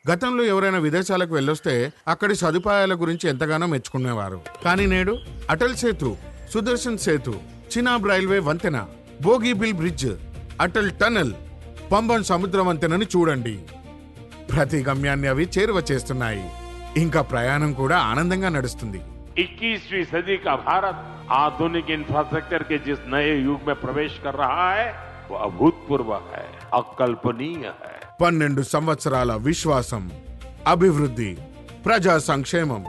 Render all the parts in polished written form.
గతంలో ఎవరైనా విదేశాలకు వెళ్ళొస్తే అక్కడి సదుపాయాల గురించి ఎంతగానో మెచ్చుకునేవారు. కానీ నేడు అటల్ సేతు, సుదర్శన్ సేతు, చినాబ్ రైల్వే వంతెన, బోగీబిల్ బ్రిడ్జ్, అటల్ టనల్, పంబన్ సముద్ర వంతెనని చూడండి. ప్రతి గమ్యాన్ని అవి చేరువ చేస్తున్నాయి. ఇంకా ప్రయాణం కూడా ఆనందంగా నడుస్తుంది. 21वीं सदी का भारत आधुनिक इंफ्रास्ट्रक्चर के जिस नए युग में प्रवेश कर रहा है वो अभूतपूर्व है, अकल्पनीय है. 12 సంవత్సరాల విశ్వాసం, అభివృద్ధి, ప్రజా సంక్షేమం.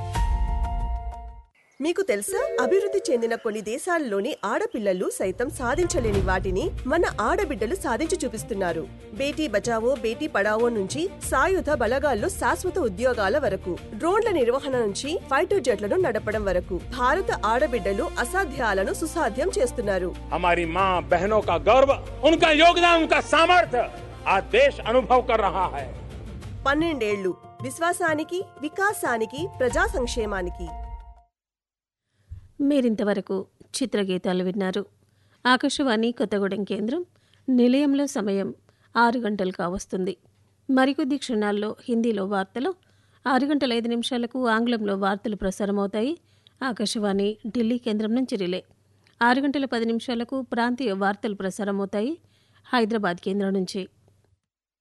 మీకు తెలుసా, అభివృద్ధి చెందిన కొన్ని దేశాల్లోని ఆడపిల్లలు సైతం సాధించలేని వాటిని మన ఆడబిడ్డలు సాధించి చూపిస్తున్నారు. బేటీ బచావో బేటీ పడావో నుంచి సాయుధ బలగాల్లో శాశ్వత ఉద్యోగాల వరకు, డ్రోన్ల నిర్వహణ నుంచి ఫైటర్ జెట్లను నడపడం వరకు భారత ఆడబిడ్డలు అసాధ్యాలను సుసాధ్యం చేస్తున్నారు. हमारी मां बहनों का गौरव, उनका योगदान, उनका सामर्थ्य आज देश अनुभव कर रहा है. 12 ఏళ్లు విశ్వాసానికి, వికాసానికి, ప్రజా సంక్షేమానికి. మీరింతవరకు చిత్రగీతాలు విన్నారు. ఆకాశవాణి కొత్తగూడెం కేంద్రం నిలయంలో సమయం 6 గంటలు కావస్తుంది. మరికొద్ది క్షణాల్లో హిందీలో వార్తలు, 6:05 ఆంగ్లంలో వార్తలు ప్రసారమవుతాయి. ఆకాశవాణి ఢిల్లీ కేంద్రం నుంచి రిలే. 6:10 ప్రాంతీయ వార్తలు ప్రసారమవుతాయి హైదరాబాద్ కేంద్రం నుంచి.